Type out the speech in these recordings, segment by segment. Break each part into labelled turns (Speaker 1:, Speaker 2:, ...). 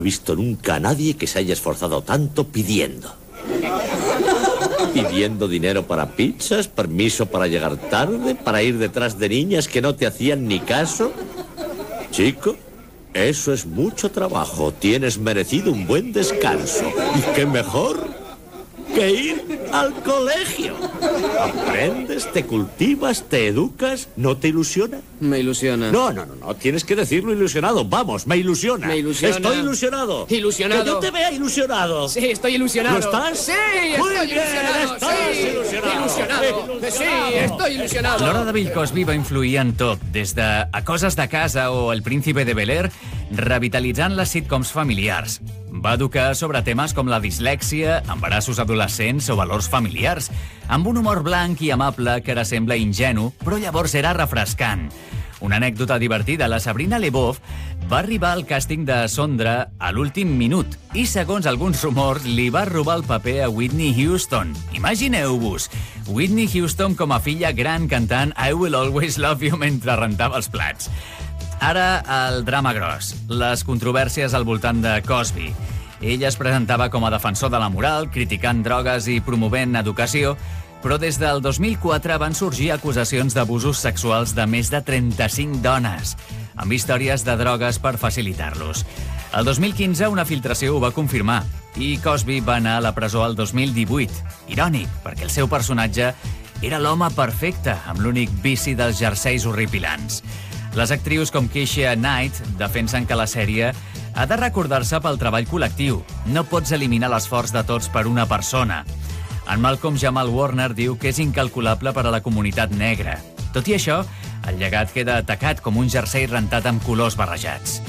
Speaker 1: visto nunca a nadie que se haya esforzado tanto pidiendo. Pidiendo dinero para pizzas, permiso para llegar tarde, para ir detrás de niñas que no te hacían ni caso. Chico, eso es mucho trabajo. Tienes merecido un buen descanso. ¿Y qué mejor que ir al colegio? Aprendes, te cultivas, te educas. ¿No te ilusiona?
Speaker 2: Me ilusiona.
Speaker 1: No. Tienes que decirlo ilusionado. Vamos, me ilusiona.
Speaker 2: Me ilusiona.
Speaker 1: Estoy ilusionado.
Speaker 2: Ilusionado.
Speaker 1: Que yo te vea ilusionado.
Speaker 2: Sí, estoy ilusionado.
Speaker 1: ¿Lo estás?
Speaker 2: Sí,
Speaker 1: Muy
Speaker 2: estoy
Speaker 1: bien,
Speaker 2: ilusionado.
Speaker 1: estás
Speaker 2: Sí,
Speaker 1: ilusionado.
Speaker 2: Sí, estoy ilusionado.
Speaker 3: L'hora de Bill Cosby va influir en tot, des de A coses de casa o El príncipe de Bel-Air, revitalitzant les sitcoms familiars. Va educar sobre temes com la dislèxia, embarassos adolescents o valors familiars, amb un humor blanc i amable que ara sembla ingenu, però llavors era refrescant. Una anècdota divertida, la Sabrina Leboeuf va arribar al càsting de Sondra a l'últim minut i, segons alguns rumors, li va robar el paper a Whitney Houston. Imagineu-vos, Whitney Houston com a filla gran cantant I Will Always Love You mentre rentava els plats. Ara, el drama gros, les controvèrsies al voltant de Cosby. Ell es presentava com a defensor de la moral, criticant drogues i promovent educació, però des del 2004 van sorgir acusacions d'abusos sexuals de més de 35 dones, amb històries de drogues per facilitar-los. El 2015 una filtració ho va confirmar i Cosby va anar a la presó el 2018. Irònic, perquè el seu personatge era l'home perfecte, amb l'únic vici dels jerseis horripilants. Les actrius com Keisha Knight defensen que la sèrie ha de recordar-se pel treball col·lectiu. No pots eliminar l'esforç de tots per una persona. En Malcolm Jamal Warner diu que és incalculable per a la comunitat negra. Tot i això, el llegat queda atacat com un jersei rentat amb colors barrejats.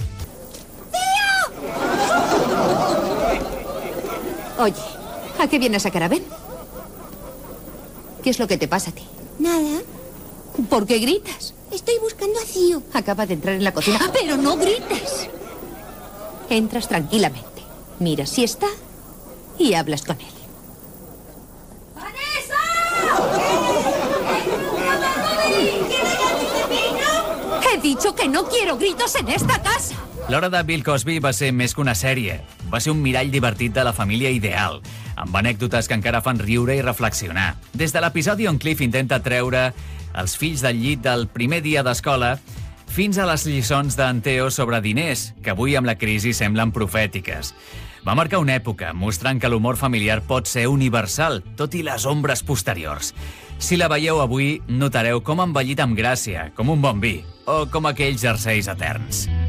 Speaker 4: Oye, ¿a qué vienes a Caraven? ¿Qué es lo que te pasa a ti?
Speaker 5: Nada.
Speaker 4: ¿Por qué gritas?
Speaker 5: Estoy buscando a Cío.
Speaker 4: Acaba de entrar en la cocina. ¡Pero no grites! Entras tranquilamente, miras si está y hablas con él. ¡He dicho que no quiero gritos en esta casa!
Speaker 3: L'hora de Bill Cosby va ser més que una sèrie. Va ser un mirall divertit de la família ideal, amb anècdotes que encara fan riure i reflexionar. Des de l'episodi on Cliff intenta treure els fills del llit del primer dia d'escola fins a les lliçons d'en Theo sobre diners, que avui amb la crisi semblen profètiques. Va marcar una època, mostrant que l'humor familiar pot ser universal, tot i les ombres posteriors. Si la veieu avui, notareu com ha envellit amb gràcia, com un bon vi, o com aquells jerseis eterns.